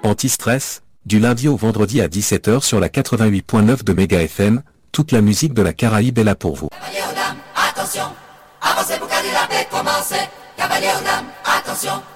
Anti-stress, du lundi au vendredi à 17h sur la 88.9 de Méga FM, toute la musique de la Caraïbe est là pour vous. Attention, avancez pour qu'elle ait commencé. Cavalier aux dames, attention.